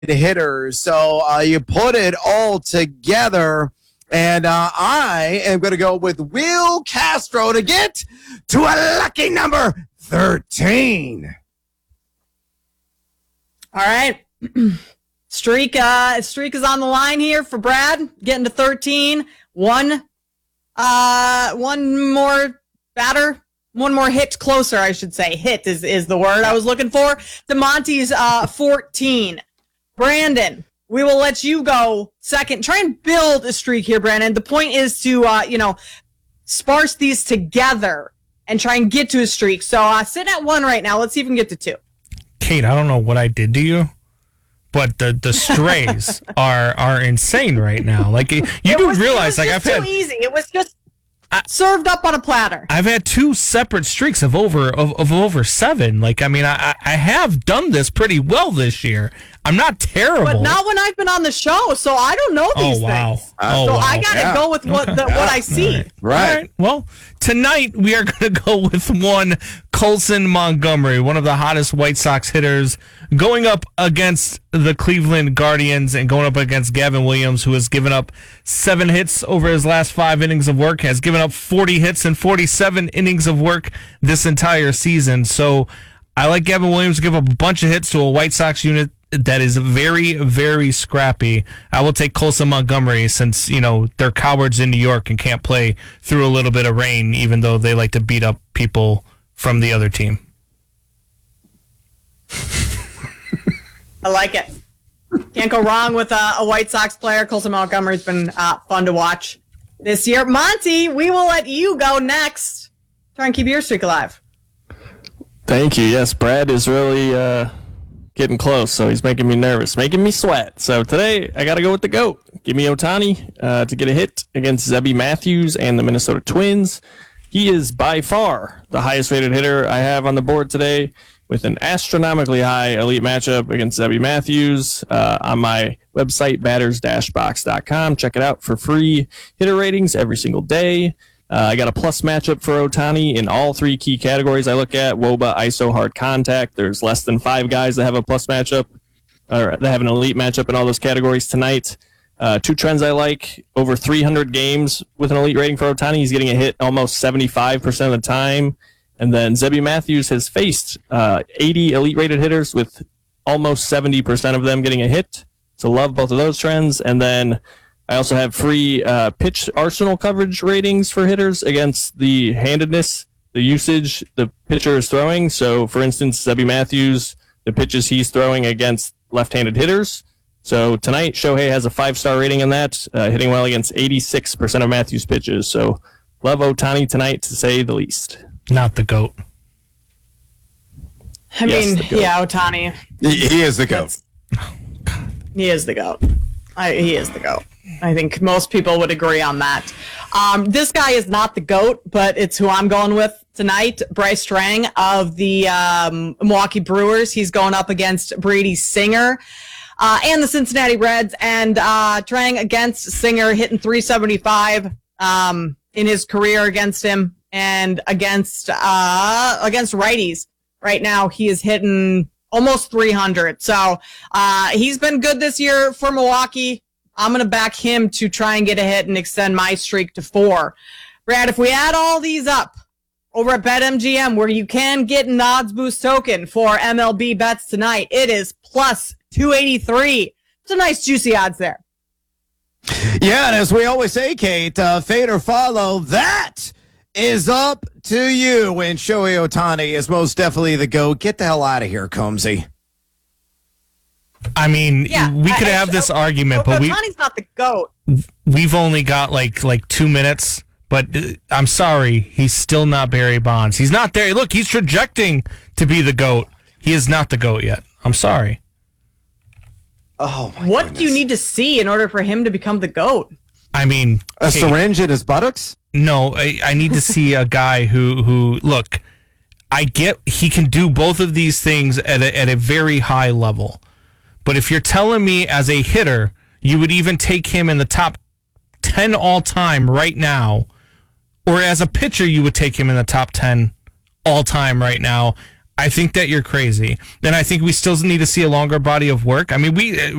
hitters. So you put it all together. And I am going to go with Will Castro to get to a lucky number 13. All right. Streak is on the line here for Brad, getting to 13. One more batter, one more hit closer, I should say. Hit is the word I was looking for. DeMonte's 14. Brandon, we will let you go second. Try and build a streak here, Brandon. The point is to, sparse these together and try and get to a streak. So sitting at 1 right now. Let's see if we can get to 2. Kate, I don't know what I did to you, but the strays are insane right now. Like you do realize, like I've had too easy. It was just served up on a platter. I've had 2 separate streaks of over 7. Like I mean, I have done this pretty well this year. I'm not terrible, but not when I've been on the show, so I don't know these things. So I gotta go with what I see. Right. All right. Well, tonight we are going to go with one Colson Montgomery, one of the hottest White Sox hitters, going up against the Cleveland Guardians and going up against Gavin Williams, who has given up 7 hits over his last 5 innings of work, has given up 40 hits and 47 innings of work this entire season. So I like Gavin Williams to give up a bunch of hits to a White Sox unit that is very, very scrappy. I will take Colson Montgomery since, they're cowards in New York and can't play through a little bit of rain, even though they like to beat up people from the other team. I like it. Can't go wrong with a White Sox player. Colson Montgomery's been fun to watch this year. Monty, we will let you go next. Try and keep your streak alive. Thank you. Yes, Brad is really getting close, so he's making me nervous, making me sweat. So today, I got to go with the GOAT. Give me Ohtani to get a hit against Zebby Matthews and the Minnesota Twins. He is by far the highest-rated hitter I have on the board today, with an astronomically high elite matchup against Zebby Matthews on my website, batters-box.com. Check it out for free hitter ratings every single day. I got a plus matchup for Ohtani in all 3 key categories I look at: WOBA, ISO, hard contact. There's less than 5 guys that have a plus matchup, or that have an elite matchup in all those categories tonight. 2 trends I like: over 300 games with an elite rating for Ohtani. He's getting a hit almost 75% of the time. And then Zebby Matthews has faced 80 elite rated hitters with almost 70% of them getting a hit. So love both of those trends. And then I also have free pitch arsenal coverage ratings for hitters against the handedness, the usage the pitcher is throwing. So, for instance, Zebby Matthews, the pitches he's throwing against left-handed hitters. So tonight, Shohei has a 5-star rating in that, hitting well against 86% of Matthews' pitches. So love Ohtani tonight, to say the least. Not the GOAT. I mean, yeah, Ohtani. He is the GOAT. He is the GOAT. He is the GOAT. I think most people would agree on that. This guy is not the GOAT, but it's who I'm going with tonight. Bryce Strang of the Milwaukee Brewers. He's going up against Brady Singer and the Cincinnati Reds. And Strang against Singer, hitting .375 in his career against him, and against righties. Right now, he is hitting almost 300. So he's been good this year for Milwaukee. I'm going to back him to try and get a hit and extend my streak to 4. Brad, if we add all these up over at BetMGM, where you can get an odds boost token for MLB bets tonight, it is plus 283. Some nice juicy odds there. Yeah, and as we always say, Kate, fade or follow, that is up to you. And Shohei Ohtani is most definitely the GOAT. Get the hell out of here, Combsy. I mean, we could have this argument, but Ohtani's not the GOAT. We've only got like 2 minutes, but I'm sorry, he's still not Barry Bonds. He's not there. Look, he's projecting to be the GOAT. He is not the GOAT yet. I'm sorry. Oh, my What goodness. do you need to see in order for him to become the GOAT? I mean, A syringe in his buttocks? No, I need to see a guy who look, I get he can do both of these things at a very high level. But if you're telling me as a hitter, you would even take him in the top 10 all-time right now, or as a pitcher, you would take him in the top 10 all-time right now, I think that you're crazy. And I think we still need to see a longer body of work. I mean,